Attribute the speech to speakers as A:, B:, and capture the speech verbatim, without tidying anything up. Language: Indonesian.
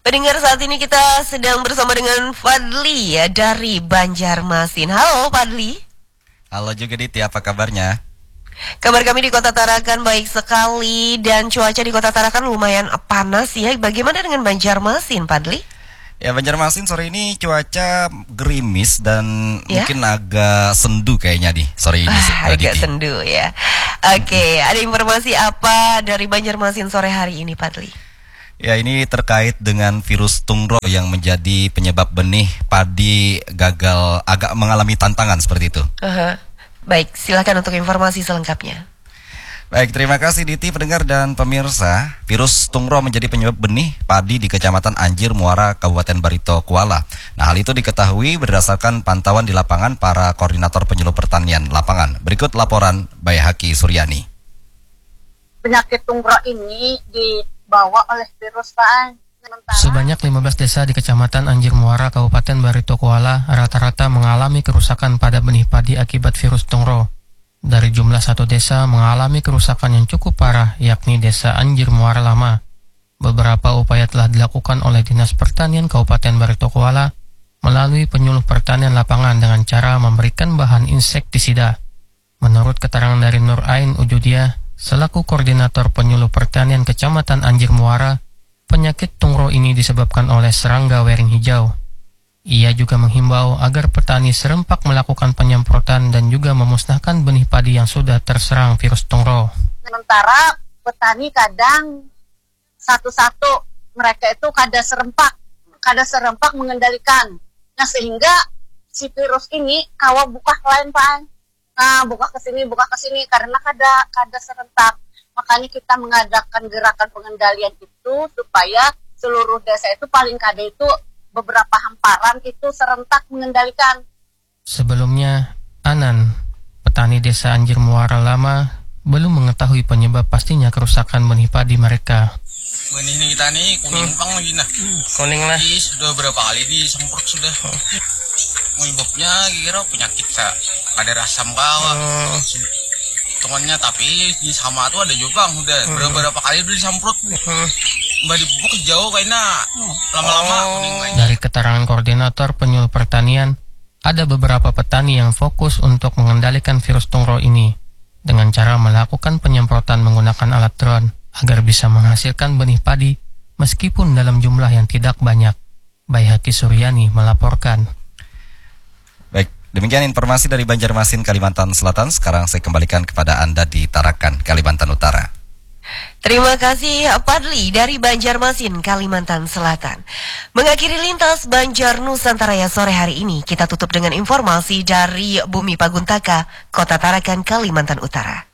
A: Pendengar, saat ini kita sedang bersama dengan Fadli ya dari Banjarmasin. Halo Fadli.
B: Halo juga Diti, apa kabarnya?
A: Kabar kami di Kota Tarakan baik sekali dan cuaca di Kota Tarakan lumayan panas ya. Bagaimana dengan Banjarmasin, Fadli?
B: Ya, Banjarmasin sore ini cuaca gerimis dan
A: ya?
B: mungkin agak sendu kayaknya nih sore ini.
A: Ah, agak Diti. sendu ya. Oke, ada informasi apa dari Banjarmasin sore hari ini, Fadli?
B: Ya, ini terkait dengan virus tungro yang menjadi penyebab benih padi gagal, agak mengalami tantangan seperti itu.
A: Uh-huh. Baik, silakan untuk informasi selengkapnya.
B: Baik, terima kasih Diti, pendengar dan pemirsa. Virus tungro menjadi penyebab benih padi di Kecamatan Anjir Muara, Kabupaten Barito Kuala. Nah, hal itu diketahui berdasarkan pantauan di lapangan para koordinator penyuluh pertanian lapangan. Berikut laporan Bayhaki Suryani.
C: Penyakit tungro ini dibawa oleh virus Pak.
D: Sebanyak lima belas desa di Kecamatan Anjir Muara, Kabupaten Barito Kuala rata-rata mengalami kerusakan pada benih padi akibat virus tungro. Dari jumlah satu desa mengalami kerusakan yang cukup parah, yakni Desa Anjir Muara Lama. Beberapa upaya telah dilakukan oleh Dinas Pertanian Kabupaten Barito Kuala melalui penyuluh pertanian lapangan dengan cara memberikan bahan insektisida. Menurut keterangan dari Nur Ain Ujudia, selaku koordinator penyuluh pertanian Kecamatan Anjir Muara, penyakit tungro ini disebabkan oleh serangga wering hijau. Ia juga menghimbau agar petani serempak melakukan penyemprotan dan juga memusnahkan benih padi yang sudah terserang virus tungro.
C: Sementara petani kadang satu-satu mereka itu kada serempak, kada serempak mengendalikan. Nah, sehingga si virus ini kawa buka lain Pak. Nah, buka ke sini, buka ke sini karena kada kada serentak. Makanya kita mengadakan gerakan pengendalian itu supaya seluruh desa itu paling kada itu beberapa hamparan itu serentak mengendalikan.
D: Sebelumnya, Anan, petani desa Anjir Muara Lama, belum mengetahui penyebab pastinya kerusakan benih padi mereka.
E: Benih ini kita nih kuning pang lagi nah.
D: Kuning lah.
E: Sudah berapa kali disemprot sudah. Penyebabnya kira penyakit sa. Ada rasam bawah. Oh. Temannya tapi di sama tuh ada jopang udah hmm. beberapa kali udah disemprot. Hmm. Mbak dipupuk jauh kayaknya lama-lama
D: oh.
E: kuning lagi.
D: Dari keterangan koordinator penyuluh pertanian, ada beberapa petani yang fokus untuk mengendalikan virus tungro ini dengan cara melakukan penyemprotan menggunakan alat drone agar bisa menghasilkan benih padi meskipun dalam jumlah yang tidak banyak. Bayhaki Suryani melaporkan.
B: Baik, demikian informasi dari Banjarmasin, Kalimantan Selatan. Sekarang saya kembalikan kepada Anda di Tarakan, Kalimantan Utara.
A: Terima kasih Fadli dari Banjarmasin, Kalimantan Selatan. Mengakhiri lintas Banjar Nusantara sore hari ini, kita tutup dengan informasi dari Bumi Paguntaka, Kota Tarakan, Kalimantan Utara.